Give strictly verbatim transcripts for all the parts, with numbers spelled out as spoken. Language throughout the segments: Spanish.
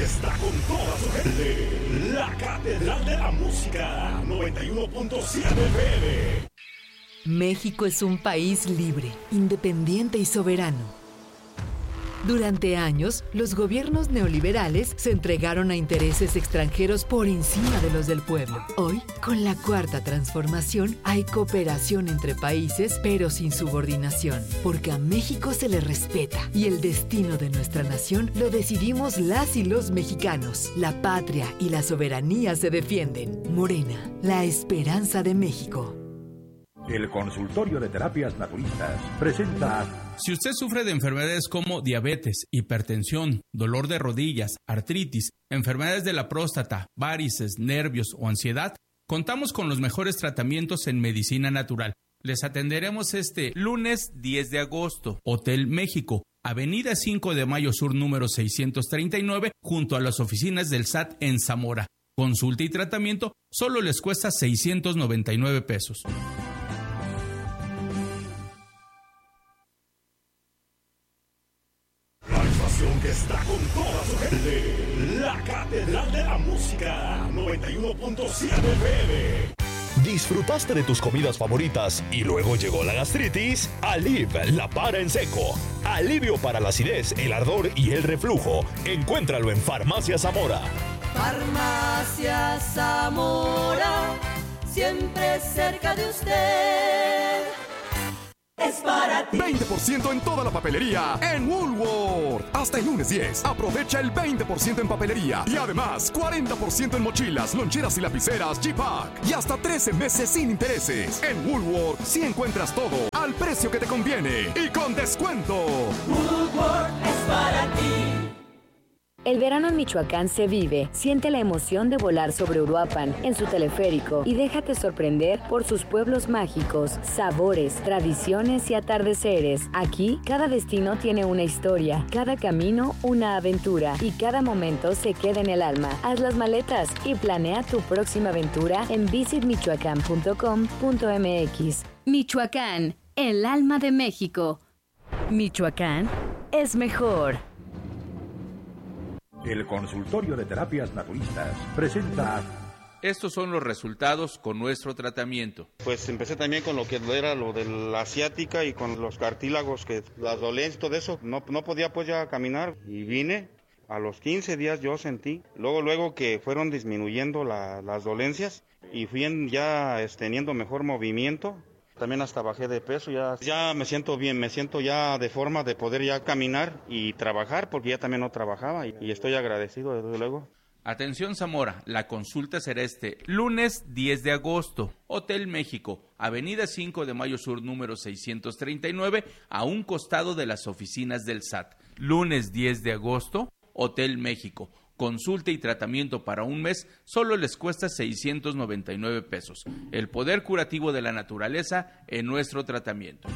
está con toda su gente. La Catedral de la Música, noventa y uno punto siete F M. México es un país libre, independiente y soberano. Durante años, los gobiernos neoliberales se entregaron a intereses extranjeros por encima de los del pueblo. Hoy, con la Cuarta Transformación, hay cooperación entre países, pero sin subordinación, porque a México se le respeta y el destino de nuestra nación lo decidimos las y los mexicanos. La patria y la soberanía se defienden. Morena, la esperanza de México. El Consultorio de Terapias Naturistas presenta... Si usted sufre de enfermedades como diabetes, hipertensión, dolor de rodillas, artritis, enfermedades de la próstata, varices, nervios o ansiedad, contamos con los mejores tratamientos en medicina natural. Les atenderemos este lunes diez de agosto. Hotel México, Avenida cinco de Mayo Sur número seiscientos treinta y nueve, junto a las oficinas del S A T en Zamora. Consulta y tratamiento solo les cuesta seiscientos noventa y nueve pesos. Que está con toda su gente. La Catedral de la Música, noventa y uno punto siete F M. ¿Disfrutaste de tus comidas favoritas y luego llegó la gastritis? Alив la para en seco. Alivio para la acidez, el ardor y el reflujo. Encuéntralo en Farmacia Zamora. Farmacia Zamora, siempre cerca de usted. Es para ti. veinte por ciento en toda la papelería en Woolworth. Hasta el lunes diez. Aprovecha el veinte por ciento en papelería. Y además, cuarenta por ciento en mochilas, loncheras y lapiceras G-Pack. Y hasta trece meses sin intereses. En Woolworth sí encuentras todo al precio que te conviene y con descuento. Woolworth es para ti. El verano en Michoacán se vive. Siente la emoción de volar sobre Uruapan en su teleférico y déjate sorprender por sus pueblos mágicos, sabores, tradiciones y atardeceres. Aquí, cada destino tiene una historia, cada camino una aventura y cada momento se queda en el alma. Haz las maletas y planea tu próxima aventura en visit michoacán punto com punto m x. Michoacán, el alma de México. Michoacán es mejor. El Consultorio de Terapias Naturistas presenta... Estos son los resultados con nuestro tratamiento. Pues empecé también con lo que era lo de la asiática y con los cartílagos, que las dolencias, todo eso. No, no podía pues ya caminar y vine. A los quince días yo sentí, luego luego que fueron disminuyendo la, las dolencias y fui en, ya es, teniendo mejor movimiento. También hasta bajé de peso, ya, ya me siento bien, me siento ya de forma de poder ya caminar y trabajar, porque ya también no trabajaba y, y estoy agradecido desde luego. Atención Zamora, la consulta será este lunes diez de agosto. Hotel México, Avenida cinco de Mayo Sur número seiscientos treinta y nueve, a un costado de las oficinas del S A T. Lunes diez de agosto, Hotel México. Consulta y tratamiento para un mes solo les cuesta seiscientos noventa y nueve pesos. El poder curativo de la naturaleza en nuestro tratamiento.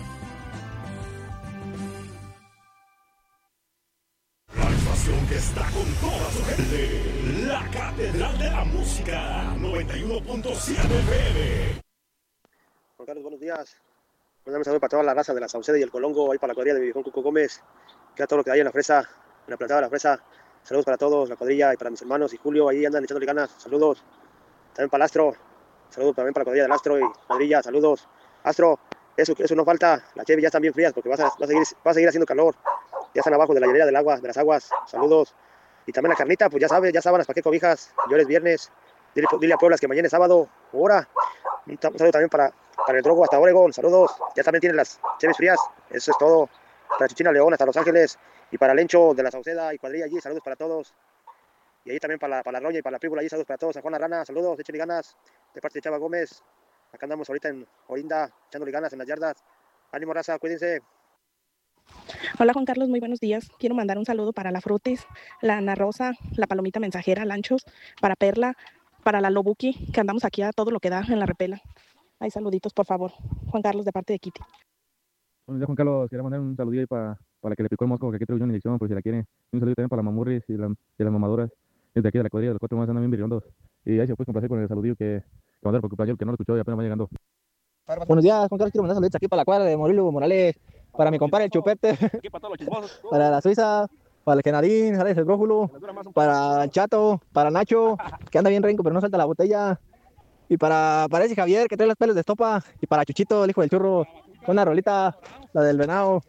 La estación que está con toda su gente. La Catedral de la Música, noventa y uno punto siete F M. Juan Carlos, buenos días. Un saludo para toda la raza de la Sauceda y el Colongo, ahí para la cuadrilla de mi viejo Cuco Gómez, que a todo lo que hay en la fresa, en la plantada de la fresa. Saludos para todos, la cuadrilla y para mis hermanos y Julio, ahí andan echándole ganas, saludos. También para el Astro, saludos también para la cuadrilla del Astro y cuadrilla, saludos. Astro, eso, eso no falta, las cheves ya están bien frías porque va a, va, a seguir, va a seguir haciendo calor. Ya están abajo de la llanera del agua, de las aguas, saludos. Y también la carnita, pues ya sabes, ya sábanas, para qué cobijas, yo es viernes. Dile, dile a Pueblas que mañana es sábado, hora. Un saludo también para, para el Drogo hasta Oregon, saludos. Ya también tienen las cheves frías, eso es todo. Para Chichina León hasta Los Ángeles. Y para Lencho de la Sauceda y cuadrilla allí, saludos para todos. Y ahí también para la, para la Roña y para la Píbula allí, saludos para todos. A Juan La Rana, saludos, échenle ganas. De parte de Chava Gómez. Acá andamos ahorita en Orinda, echándole ganas en las yardas. Ánimo, raza, cuídense. Hola Juan Carlos, muy buenos días. Quiero mandar un saludo para la Frutis, la Ana Rosa, la Palomita Mensajera, Lanchos, para Perla, para la Lobuki, que andamos aquí a todo lo que da en la repela. Hay saluditos, por favor. Juan Carlos, de parte de Kitty. Buenos días, Juan Carlos. Quería mandar un saludillo ahí para, para la que le picó el mosco, que aquí traigo una inyección, por si la quiere. Un saludo también para las mamurris y, la, y las mamadoras. Desde aquí de la cuadrilla de los cuatro más andan bien virondos. Y ahí se puede complacer con el saludillo que, que mandaron por cumpleaños, que no lo escuchó y apenas va llegando. Buenos días, Juan Carlos. Quiero mandar saludos aquí para la cuadra de Morilo Morales, para mi compadre el Chupete, aquí para todos los chismosos. para la Suiza, para el Genadín, Alex el Brójulo, para el Chato, para Nacho, que anda bien renco pero no suelta la botella, y para, para ese Javier que trae los pelos de estopa, y para Chuchito, el hijo del churro, una rolita, la del venado.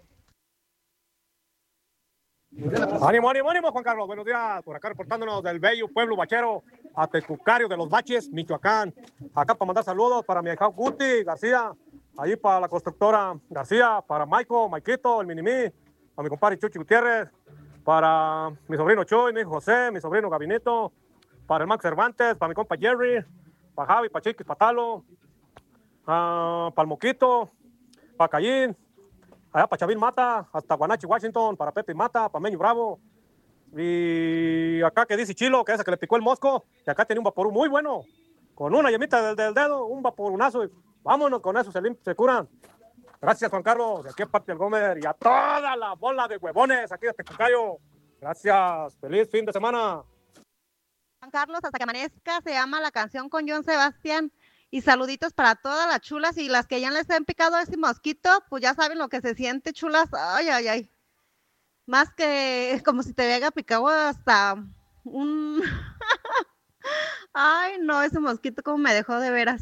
Ánimo, ánimo, ánimo, Juan Carlos. Buenos días, por acá reportándonos del bello pueblo bachero, Atecucario de los Baches, Michoacán. Acá para mandar saludos para mi hija Guti García, ahí para la constructora García, para Maico, Maikito, el Minimí, para mi compadre Chuchi Gutiérrez, para mi sobrino Chuy, mi hijo José, mi sobrino Gabinito, para el Max Cervantes, para mi compa Jerry, para Javi, para Chiquis, para Talo, uh, para el Moquito, para Cayín, allá para Chavín Mata, hasta Guanachi, Washington, para Pepe Mata, para Meño Bravo. Y acá que dice Chilo, que es el que le picó el mosco, y acá tiene un vaporú muy bueno, con una yemita del, del dedo, un vaporunazo, y vámonos con eso, se, se curan. Gracias, Juan Carlos, de aquí a parte del Gómez, y a toda la bola de huevones aquí de Tecucayo. Gracias, feliz fin de semana. Juan Carlos, hasta que amanezca, se llama la canción con John Sebastián. Y saluditos para todas las chulas y las que ya les han picado ese mosquito, pues ya saben lo que se siente, chulas. Ay, ay, ay. Más que como si te hubiera picado hasta un... Ay, no, ese mosquito como me dejó de veras.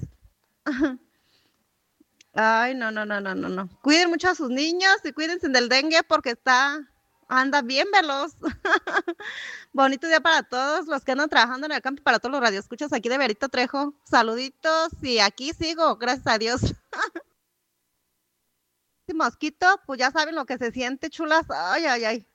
Ay, no, no, no, no, no, no. Cuiden mucho a sus niños y cuídense del dengue porque está... anda bien veloz. Bonito día para todos los que andan trabajando en el campo, para todos los radioescuchas aquí de Verito Trejo. Saluditos y aquí sigo, gracias a Dios. Mosquito, pues ya saben lo que se siente, chulas. Ay, ay, ay.